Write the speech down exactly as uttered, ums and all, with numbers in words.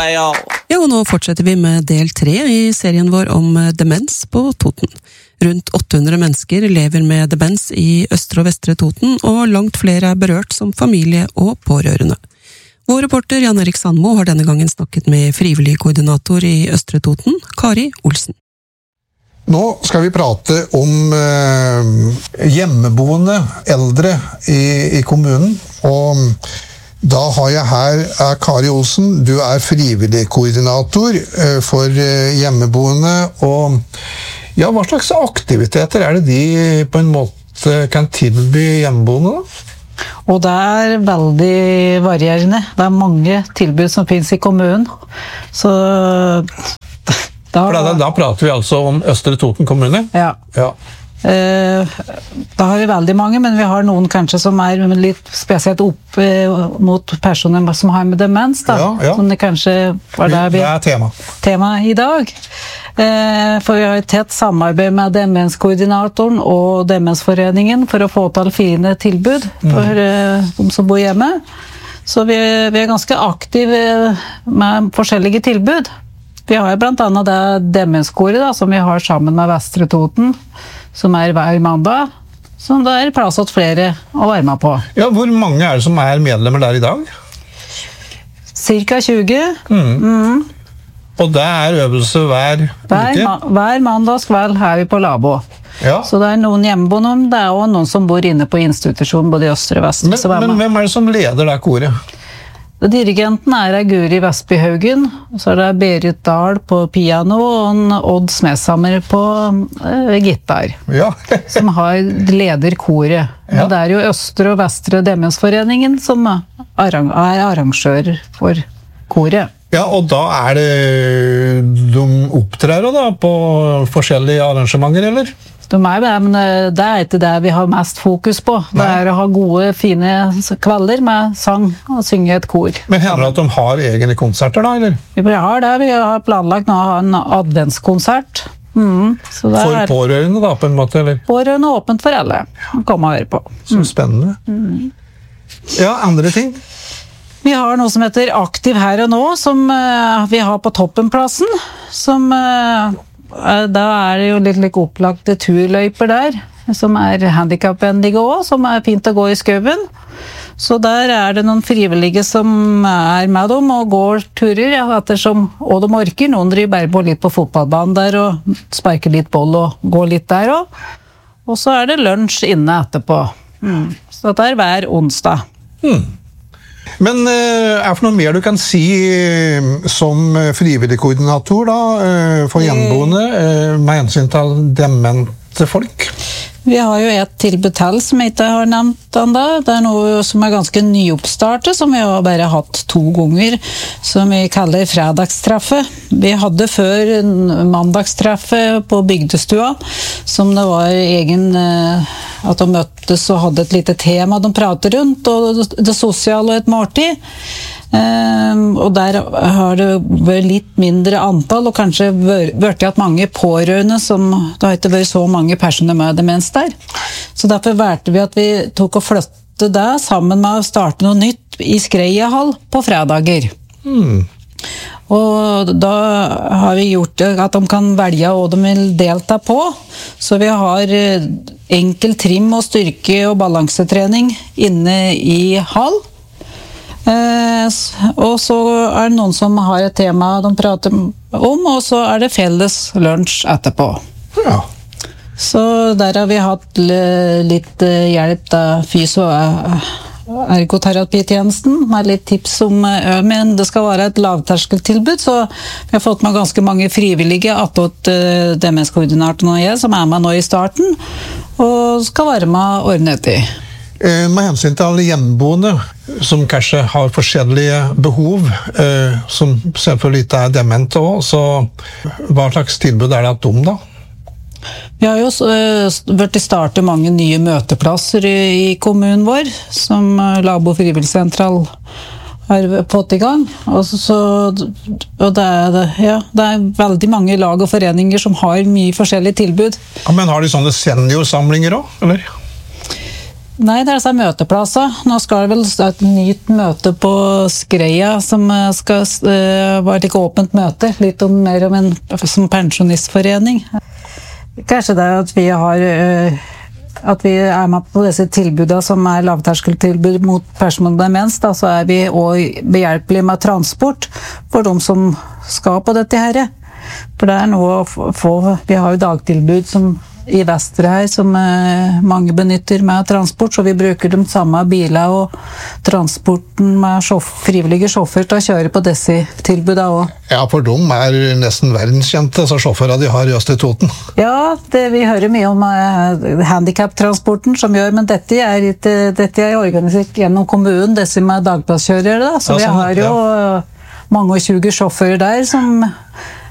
Ayo. Ja, og nå fortsetter vi med del tre i serien vår om demens på Toten. Rundt åtte hundre mennesker lever med demens i Østre og Vestre Toten, og langt flere er berørt som familie og pårørende. Vår reporter Jan Erik Sandmo har denne gangen snakket med frivillig koordinator i Østre Toten, Kari Olsen. Nå skal vi prate om eh, hjemmeboende eldre i, i kommunen, og da har jeg her er Kari Olsen. Du er frivillig koordinator eh, for eh, hjemmeboende, og ja, hva slags aktiviteter er det de på en måte kan tilby hjemmeboende da? Og det er veldig varierende. Det er mange tilbud som finnes i kommunen. Så da, da, da prater vi altså om Østre Toten kommune? Ja. Ja. Eh, da har vi veldig mange, men vi har noen kanskje som er litt spesielt opp eh, mot personer som har med demens. Da. Ja, ja. Som det kanskje var der vi, det er tema. tema i dag. Eh, for vi har et tett samarbeid med demenskoordinatoren og Demensforeningen for å få til fine tilbud for eh, de som bor hjemme. Så vi, vi er ganske aktive med forskjellige tilbud. Vi har blant annet det demenskoret da, som vi har sammen med Vestre Toten, som er hver mandag, som det er plass til flere å være med på. Ja, hvor mange er det som er medlemmer der i dag? Cirka tjue. Mm. Mm. Og det er øvelse hver, hver uke? Ma hver mandagskveld er vi på Labo. Ja. Så det er noen hjemmeboende, det er også noen som bor inne på institusjon, både i Østre og Vestre. Men, men hvem er det som leder det koret? Dirigenten er Guri Vestby Haugen, så er det Berit Dahl på piano og en Odd Smeshammer på uh, gitar, ja. som har leder koret. Ja. Det er jo Østre og Vestre Demensforeningen som arrang er arrangør for koret. Ja, og da er det de opptrer da på forskjellige arrangementer, eller? De er det, men det er ikke det vi har mest fokus på. Det er å ha gode, fine kvelder med sang og synge et kor. Men hender det at de har egne konserter da, eller? Vi har det, vi har planlagt nå å ha en adventskonsert. Mm, så det for er pårørende da, på en måte, eller? Pårørende åpent for alle. Kom og høre på. Så spennende. Mm. Ja, andre ting? Vi har noe som heter Aktiv her og nå, som uh, vi har på Toppenplassen, som uh, da er det jo litt like opplagte turløyper der, som er handicapvennlige også, som er fint å gå i skøven. Så der er det noen frivillige som er med dem og går turer, ja, ettersom og de orker. Noen driver bare på litt på fotballbanen der og sparker litt boll og går litt der også. Og så er det lunsj inne etterpå. Mm. Så det er hver onsdag. Hmm. Men uh, er det noe mer du kan si uh, som frivillig koordinator da, uh, for hjemmeboende uh, med hensyn til demente folk? Vi har jo et tilbud til som jeg ikke har nevnt enda. Det er noe som er ganske nyoppstartet, som vi har bare hatt to ganger, som vi kaller fredagstreffe. Vi hadde før en mandagstreffe på bygdestua, som det var egen, at de møttes og hadde et lite tema de pratet rundt, og det sosiale og et måltid. Um, og der har det vært litt mindre antall, og kanskje vært at mange pårørende som, det har ikke vært så mange personer med demens der. Så derfor valgte vi at vi tok og flyttet det sammen med å starte noe nytt i Skreiehall på fredager. Mm. Og da har vi gjort det at de kan velge hva de vil delta på. Så vi har enkel trim og styrke og balansetrening inne i hall. Eh, og så er det noen som har et tema de prater om, og så er det felles lunsj etterpå. Ja. Så der har vi hatt litt hjelp av fys- og ergoterapitjenesten, med litt tips om, men det skal være et lavterskeltilbud, så vi har fått med ganske mange frivillige attåt demenskoordinatoren og jeg, som er med nå i starten, og skal være med å ordne etter. Med hensyn til alle hjemmeboende som kanskje har forskjellige behov, eh, som selvfølgelig ikke er demente også, så hva slags tilbud er det at de da? Vi har jo vært i startet mange nye møteplasser i, i kommunen vår, som Labo frivilligsentral har fått i gang. Og, så, og det, er, ja, det er veldig mange lag og foreninger som har mye forskjellige tilbud. Ja, men har de sånne seniorsamlinger også, eller? Nei, det er altså møteplasser. Nå skal det vel stå et nytt møte på Skreia, som skal uh, være et åpent møte, litt om, mer om en som pensjonistforening. Kanskje det er at vi har uh, at vi er med på disse tilbudene som er lavterskeltilbud mot personer med demens, da, så er vi også behjelpelige med transport for de som skal på dette her. For det er noe å få, vi har jo dagtilbud som i Vestre her, som eh, mange benytter med transport, så vi bruker de samme biler og transporten med sjoff, frivillige sjåfør til å kjøre på disse tilbudene også. Ja, for de er nesten verdenskjente, så sjåførene de har i Østre Toten. Ja, det, vi hører mye om eh, handicap-transporten som gjør, men dette er, ikke, dette er organisert gjennom kommunen, disse med dagplasskjørere, da, så ja, sånn, vi har jo ja. mange og tjue sjåfører der som